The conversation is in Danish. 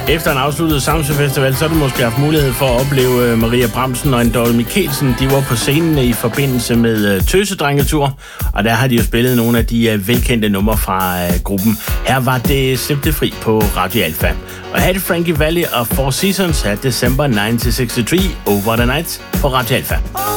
Efter en afsluttet Samsø Festival, så har du måske haft mulighed for at opleve Maria Bramsen og Dorte Mikkelsen. De var på scenen i forbindelse med Tøsedrengetur, og der har de jo spillet nogle af de velkendte numre fra gruppen. Her var det Slip det fri på Radio Alpha. Og her er det Frankie Valli og Four Seasons her December 1963 Over the Night på Radio Alpha.